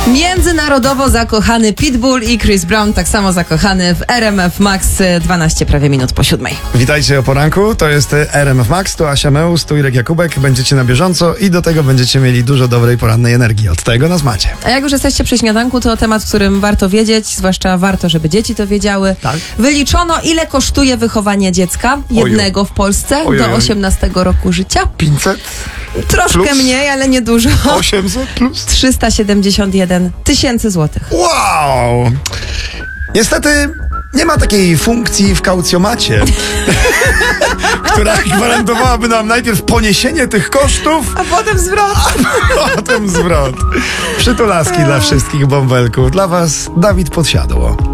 Międzynarodowo zakochany Pitbull i Chris Brown, tak samo zakochany w RMF Max, 12 prawie minut po 7. Witajcie o poranku, to jest RMF Max, tu Asia Meus, tu Irek Jakubek, będziecie na bieżąco i do tego będziecie mieli dużo dobrej porannej energii, od tego nas macie. A jak już jesteście przy śniadanku, to temat, w którym warto wiedzieć, zwłaszcza warto, żeby dzieci to wiedziały. Tak. Wyliczono, ile kosztuje wychowanie dziecka, jednego w Polsce, do 18 roku życia. 500? Troszkę plus? mniej, ale nie dużo. 800 plus? 371 tysięcy złotych. Wow! Niestety nie ma takiej funkcji w kaucjomacie, która gwarantowałaby nam najpierw poniesienie tych kosztów, A potem zwrot. a potem zwrot. Przytulaski dla wszystkich bąbelków. Dla was Dawid Podsiadło.